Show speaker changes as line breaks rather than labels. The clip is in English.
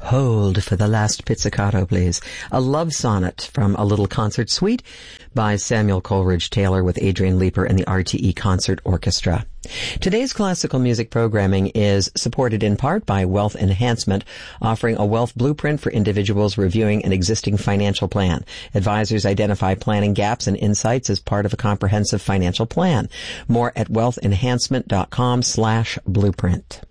Hold for the last pizzicato, please. A love sonnet from A Little Concert Suite by Samuel Coleridge Taylor with Adrian Leeper and the RTE Concert Orchestra. Today's classical music programming is supported in part by Wealth Enhancement, offering a wealth blueprint for individuals reviewing an existing financial plan. Advisors identify planning gaps and insights as part of a comprehensive financial plan. More at wealthenhancement.com/blueprint.